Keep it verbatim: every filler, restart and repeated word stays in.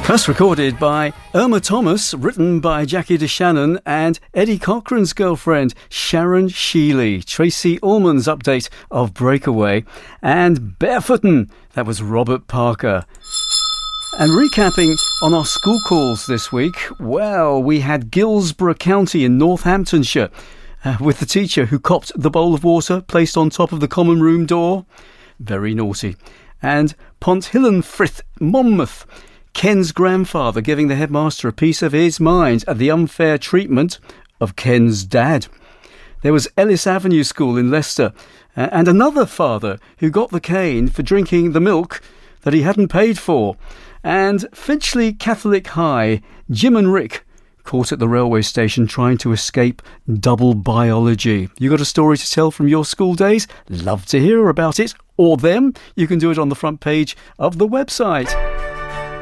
First recorded by Irma Thomas, written by Jackie DeShannon and Eddie Cochran's girlfriend, Sharon Shealy. Tracy Ullman's update of Breakaway. And Barefootin', that was Robert Parker. And recapping on our school calls this week, well, we had Guilsborough County in Northamptonshire uh, with the teacher who copped the bowl of water placed on top of the common room door. Very naughty. And Ponthillanfrith, Monmouth. Ken's grandfather giving the headmaster a piece of his mind at the unfair treatment of Ken's dad. There was Ellis Avenue School in Leicester, uh, and another father who got the cane for drinking the milk that he hadn't paid for. And Finchley Catholic High, Jim and Rick caught at the railway station trying to escape double biology. You got a story to tell from your school days? Love to hear about it. Or them. You can do it on the front page of the website.